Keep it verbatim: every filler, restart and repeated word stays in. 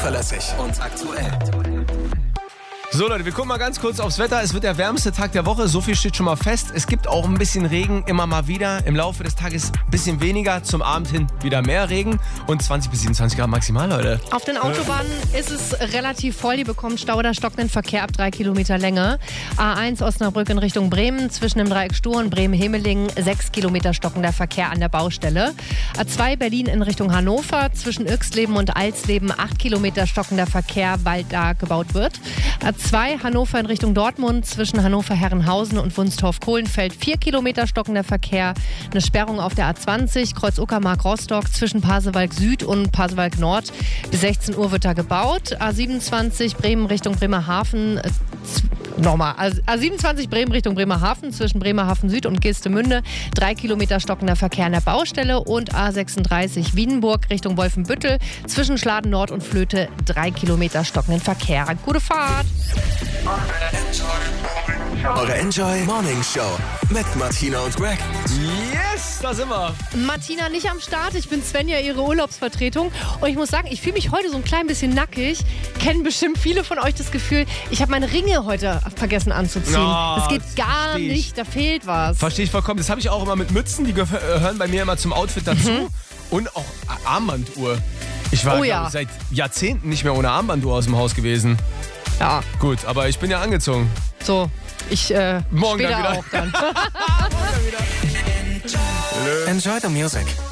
zuverlässig und aktuell. So Leute, wir gucken mal ganz kurz aufs Wetter. Es wird der wärmste Tag der Woche, so viel steht schon mal fest. Es gibt auch ein bisschen Regen, immer mal wieder. Im Laufe des Tages ein bisschen weniger, zum Abend hin wieder mehr Regen und zwanzig bis siebenundzwanzig Grad maximal, Leute. Auf den Autobahnen ist es relativ voll, die bekommen Stau oder stockenden Verkehr ab drei Kilometer Länge. A eins Osnabrück in Richtung Bremen, zwischen dem Dreieck Stur und Bremen-Hemelingen, sechs Kilometer stockender Verkehr an der Baustelle. A zwei Berlin in Richtung Hannover, zwischen Öxleben und Alsleben, acht Kilometer stockender Verkehr, weil da gebaut wird. A zwei Hannover in Richtung Dortmund, zwischen Hannover-Herrenhausen und Wunstorf-Kohlenfeld, vier Kilometer stockender Verkehr. Eine Sperrung auf der A zwanzig, Kreuz Uckermark-Rostock, zwischen Pasewalk Süd und Pasewalk Nord. Bis sechzehn Uhr wird da gebaut. A siebenundzwanzig Bremen Richtung Bremerhaven. Äh, Nochmal, A siebenundzwanzig Bremen Richtung Bremerhaven, zwischen Bremerhaven Süd und Geestemünde, drei Kilometer stockender Verkehr an der Baustelle. Und A sechsunddreißig Wiedenburg Richtung Wolfenbüttel, zwischen Schladen Nord und Flöte, drei Kilometer stockenden Verkehr. Gute Fahrt! Eure Enjoy Morning Show mit Martina und Greg. Yes, da sind wir. Martina nicht am Start, ich bin Svenja, ihre Urlaubsvertretung. Und ich muss sagen, ich fühle mich heute so ein klein bisschen nackig. Kennen bestimmt viele von euch das Gefühl, ich habe meine Ringe heute vergessen anzuziehen. Oh, das geht gar versteh ich. nicht, da fehlt was. Verstehe ich vollkommen. Das habe ich auch immer mit Mützen, die gehören bei mir immer zum Outfit dazu. Mhm. Und auch Armbanduhr. Ich war Oh ja. glaub ich, seit Jahrzehnten nicht mehr ohne Armbanduhr aus dem Haus gewesen. Ja, Gut, aber ich bin ja angezogen. so, ich äh, Morgen später dann wieder. auch dann. Enjoy the music.